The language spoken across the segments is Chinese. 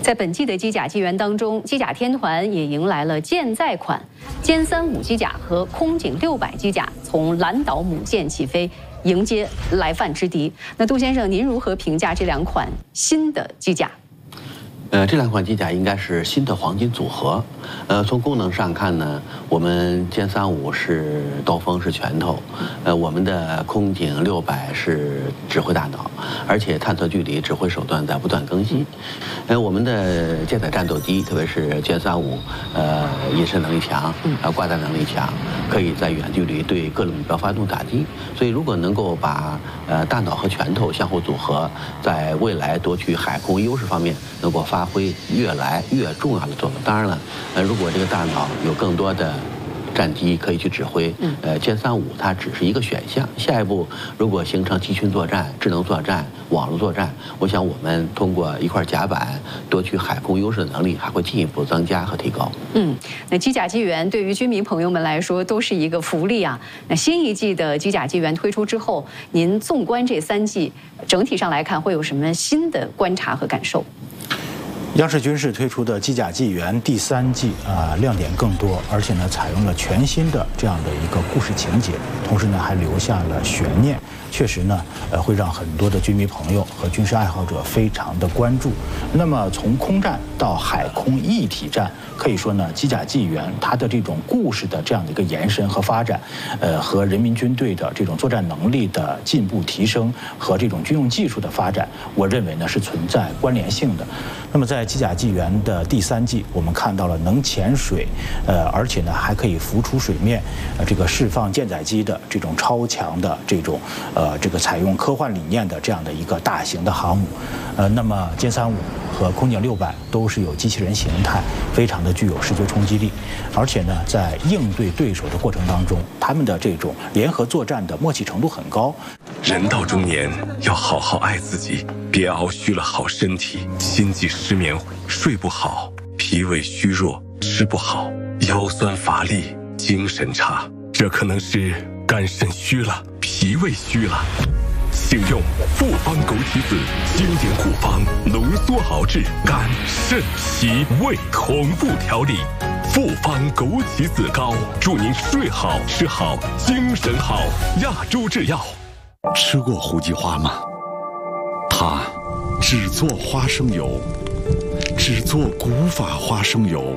在本季的机甲纪元当中，机甲天团也迎来了舰载款歼35机甲和空警600机甲从蓝岛母舰起飞，迎接来犯之敌。那杜先生，您如何评价这两款新的机甲？ 这两款机甲应该是新的黄金组合。从功能上看呢，我们歼35是刀锋是拳头，我们的空警600是指挥大脑，而且探测距离、指挥手段在不断更新。我们的舰载战斗机，特别是歼35，隐身能力强，挂弹能力强，可以在远距离对各种目标发动打击。所以，如果能够把大脑和拳头相互组合，在未来夺取海空优势方面能够发挥越来越重要的作用。当然了，如果这个大脑有更多的战机可以去指挥，歼35它只是一个选项。下一步如果形成集群作战、智能作战、网络作战，我想我们通过一块甲板夺取海空优势的能力还会进一步增加和提高。 那机甲纪元对于军迷朋友们来说都是一个福利啊。那新一季的机甲纪元推出之后，您纵观这3季，整体上来看会有什么新的观察和感受？ 央视军事推出的机甲纪元第3季亮点更多，而且呢采用了全新的这样的一个故事情节，同时呢还留下了悬念，确实呢会让很多的军迷朋友和军事爱好者非常的关注。那么从空战到海空一体战，可以说呢机甲纪元它的这种故事的这样的一个延伸和发展，和人民军队的这种作战能力的进步提升和这种军用技术的发展，我认为呢是存在关联性的。那么在机甲纪元的第3季，我们看到了能潜水，而且呢还可以浮出水面，这个释放舰载机的这种超强的这种这个采用科幻理念的这样的一个大型的航母。那么歼35和空警600都是有机器人形态，非常的具有视觉冲击力，而且呢在应对对手的过程当中，他们的这种联合作战的默契程度很高。 人到中年要好好爱自己，别熬虚了好身体，心悸失眠睡不好，脾胃虚弱吃不好，腰酸乏力精神差，这可能是肝肾虚了，脾胃虚了。请用复方枸杞子经典古方浓缩熬制肝肾脾胃同步调理，复方枸杞子膏，祝您睡好吃好精神好。亚洲制药。 吃过胡姬花吗？它只做花生油，只做古法花生油，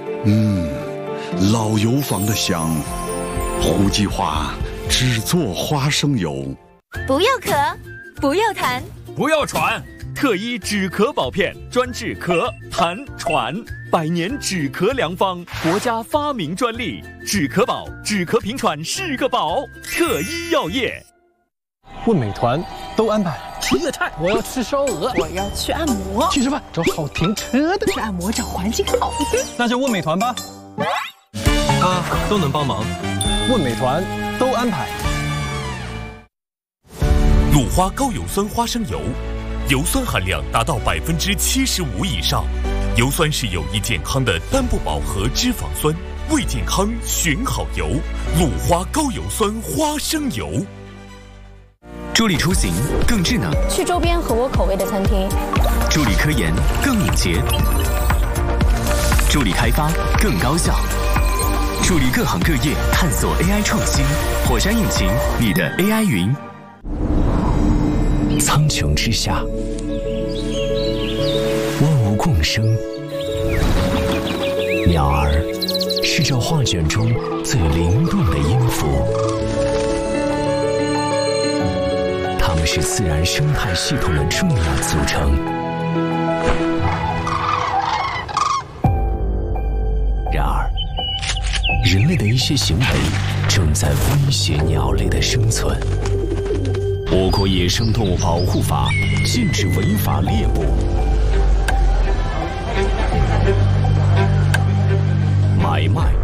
老油坊的香。胡姬花只做花生油。 不要咳，不要痰， 不要喘，特医止咳保片，专治咳、痰、喘，100年止咳良方，国家发明专利，止咳宝，止咳平喘是个宝，特医药业。 问美团都安排。 吃粤菜，我要吃烧鹅， 我要去按摩， 去吃饭，找好停车的， 去按摩找环境好的， 那就问美团吧。 他都能帮忙， 问美团都安排。 鲁花高油酸花生油，油酸含量达到75%以上，油酸是有益健康的单不饱和脂肪酸，为健康选好油，鲁花高油酸花生油。 助力出行更智能， 去周边合我口味的餐厅； 助力科研更敏捷，助力开发更高效，助力各行各业探索 AI 创新。火山引擎，你的 AI 云。苍穹之下，万物共生。鸟儿是这画卷中最灵动的音符。它们是自然生态系统的重要组成。然而，人类的一些行为正在威胁鸟类的生存。我国野生动物保护法禁止违法猎捕、买卖、